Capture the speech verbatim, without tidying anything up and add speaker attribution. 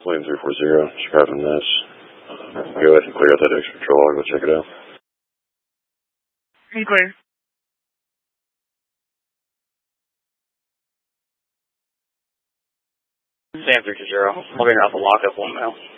Speaker 1: William three four zero, Chicago Ness. Uh, go ahead and clear out that extra patrol. I'll go check it out.
Speaker 2: Clear.
Speaker 3: Sam three two zero. I'll bring out the lockup one now.